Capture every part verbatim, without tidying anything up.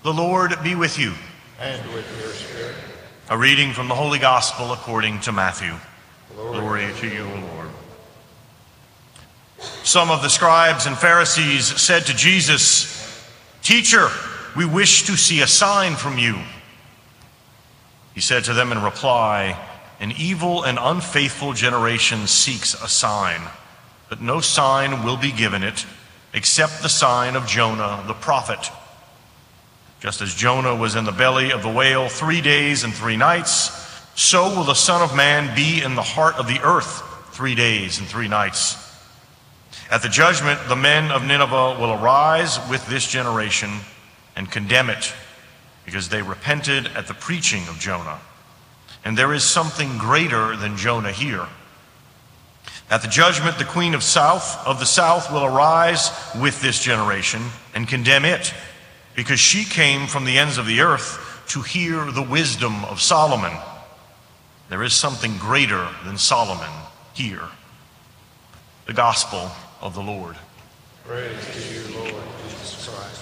The Lord be with you. And with your spirit. A reading from the Holy Gospel according to Matthew. Glory, Glory to you, O Lord. Some of the scribes and Pharisees said to Jesus, "Teacher, we wish to see a sign from you." He said to them in reply, "An evil and unfaithful generation seeks a sign, but no sign will be given it except the sign of Jonah the prophet. Just as Jonah was in the belly of the whale three days and three nights, so will the Son of Man be in the heart of the earth three days and three nights. At the judgment, the men of Nineveh will arise with this generation and condemn it, because they repented at the preaching of Jonah. And there is something greater than Jonah here. At the judgment, the queen of south of the south will arise with this generation and condemn it, because she came from the ends of the earth to hear the wisdom of Solomon. There is something greater than Solomon here." The Gospel of the Lord. Praise to you, Lord Jesus Christ.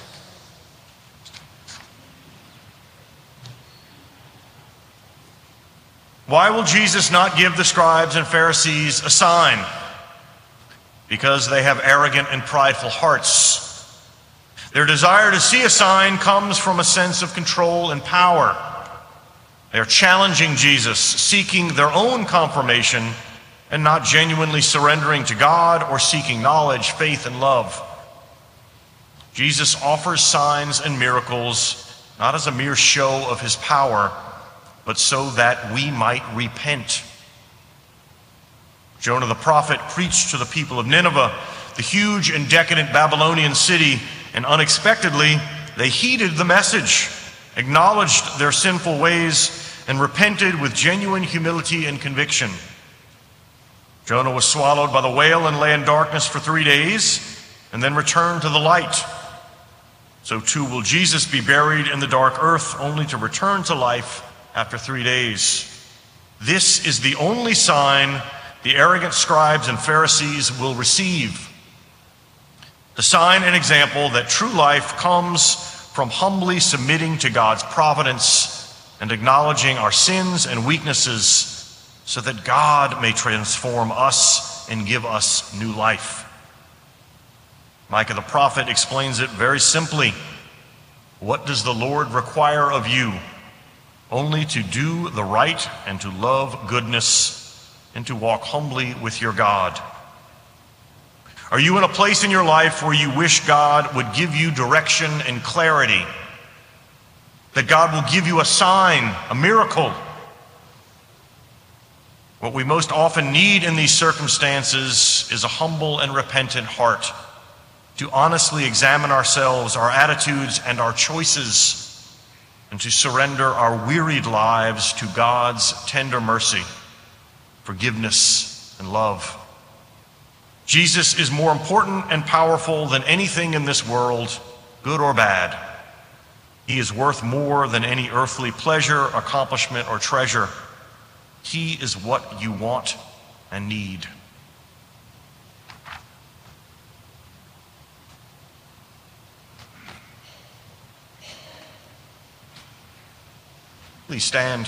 Why will Jesus not give the scribes and Pharisees a sign? Because they have arrogant and prideful hearts. Their desire to see a sign comes from a sense of control and power. They are challenging Jesus, seeking their own confirmation, and not genuinely surrendering to God or seeking knowledge, faith, and love. Jesus offers signs and miracles not as a mere show of his power, but so that we might repent. Jonah the prophet preached to the people of Nineveh, the huge and decadent Babylonian city, and unexpectedly, they heeded the message, acknowledged their sinful ways, and repented with genuine humility and conviction. Jonah was swallowed by the whale and lay in darkness for three days, and then returned to the light. So too will Jesus be buried in the dark earth, only to return to life after three days. This is the only sign the arrogant scribes and Pharisees will receive. The sign and example that true life comes from humbly submitting to God's providence and acknowledging our sins and weaknesses so that God may transform us and give us new life. Micah the prophet explains it very simply. What does the Lord require of you? Only to do the right and to love goodness and to walk humbly with your God. Are you in a place in your life where you wish God would give you direction and clarity? That God will give you a sign, a miracle? What we most often need in these circumstances is a humble and repentant heart to honestly examine ourselves, our attitudes, and our choices, and to surrender our wearied lives to God's tender mercy, forgiveness, and love. Jesus is more important and powerful than anything in this world, good or bad. He is worth more than any earthly pleasure, accomplishment, or treasure. He is what you want and need. Please stand.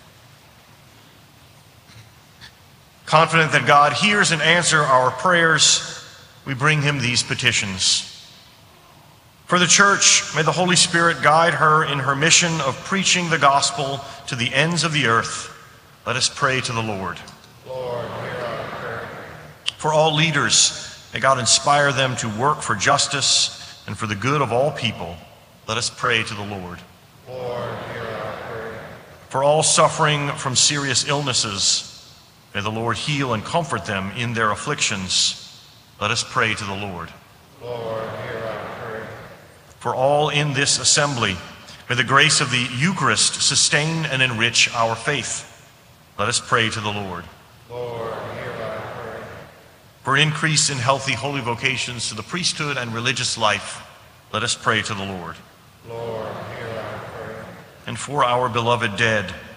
Confident that God hears and answers our prayers, we bring him these petitions. For the church, may the Holy Spirit guide her in her mission of preaching the gospel to the ends of the earth. Let us pray to the Lord. Lord, hear our prayer. For all leaders, may God inspire them to work for justice and for the good of all people. Let us pray to the Lord. Lord, hear our prayer. For all suffering from serious illnesses, may the Lord heal and comfort them in their afflictions. Let us pray to the Lord. Lord, hear our prayer. For all in this assembly, may the grace of the Eucharist sustain and enrich our faith. Let us pray to the Lord. Lord, hear our prayer. For increase in healthy holy vocations to the priesthood and religious life, let us pray to the Lord. Lord, hear our prayer. And for our beloved dead,